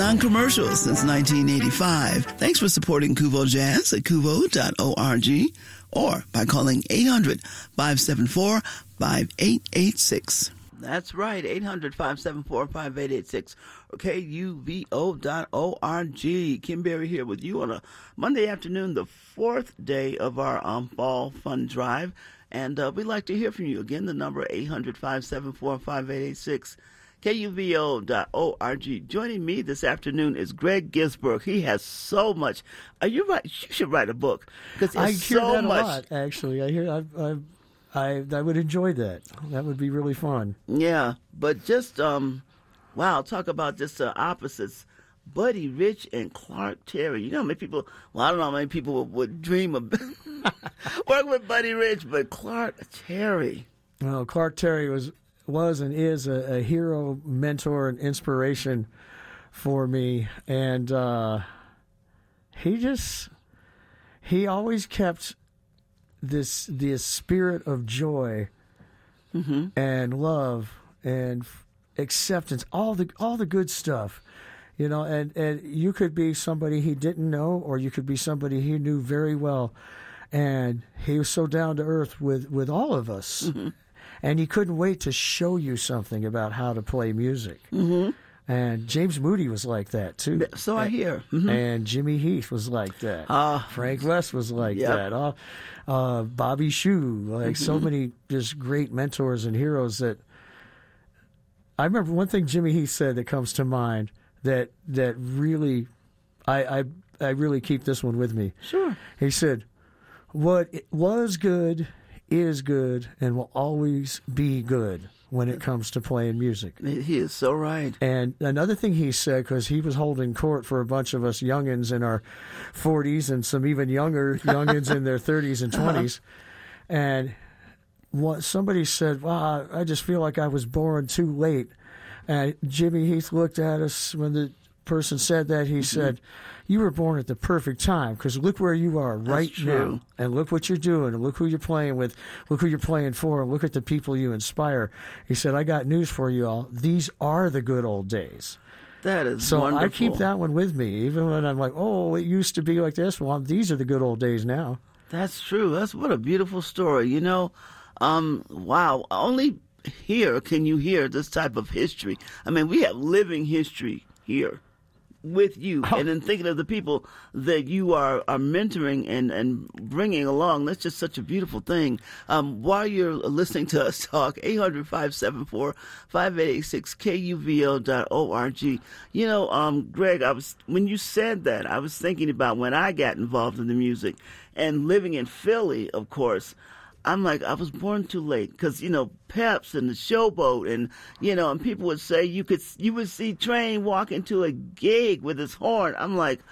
non-commercial since 1985. Thanks for supporting Kuvo Jazz at kuvo.org or by calling 800-574-5886. That's right, 800-574-5886 or KUVO.org. Kim Berry here with you on a Monday afternoon, the fourth day of our Fall Fun Drive. And we'd like to hear from you. Again, the number 800-574-5886. KUVO.org. Joining me this afternoon is Greg Gisberg. He has so much. Are you right? You should write a book because I hear so that much. A lot. Actually, I hear. I would enjoy that. That would be really fun. Yeah, but just wow, talk about just the opposites. Buddy Rich and Clark Terry. You know how many people, well, I don't know how many people would dream of working with Buddy Rich, but Clark Terry. Well, Clark Terry was and is a hero, mentor, and inspiration for me. And he always kept this spirit of joy and love and acceptance, all the good stuff. You know, and you could be somebody he didn't know, or you could be somebody he knew very well. And he was so down to earth with all of us. Mm-hmm. And he couldn't wait to show you something about how to play music. Mm-hmm. And James Moody was like that, too. So I hear. Mm-hmm. And Jimmy Heath was like that. Frank West was like that. Bobby Shue. Like so many just great mentors and heroes that... I remember one thing Jimmy Heath said that comes to mind that really... I really keep this one with me. Sure. He said, what was good is good and will always be good when it comes to playing music. He is so right. And another thing he said, because he was holding court for a bunch of us youngins in our 40s and some even younger youngins in their 30s and 20s, and somebody said, "Wow, I just feel like I was born too late." And Jimmy Heath looked at us when the person said that. He said, "You were born at the perfect time, because look where you are right now, and look what you're doing, and look who you're playing with, look who you're playing for, and look at the people you inspire." He said, "I got news for you all. These are the good old days." That is so wonderful. I keep that one with me, even when I'm like, "Oh, it used to be like this." Well, these are the good old days now. That's true. That's what a beautiful story. You know, wow. Only here can you hear this type of history. I mean, we have living history here with you, and then thinking of the people that you are mentoring and bringing along. That's just such a beautiful thing. While you're listening to us talk, 800-574-5886, KUVO.org. You know, Greg, when you said that, I was thinking about when I got involved in the music and living in Philly, of course. I'm like, I was born too late, because, you know, Peps and the Showboat, and, you know, and people would say you would see Train walk into a gig with his horn. I'm like,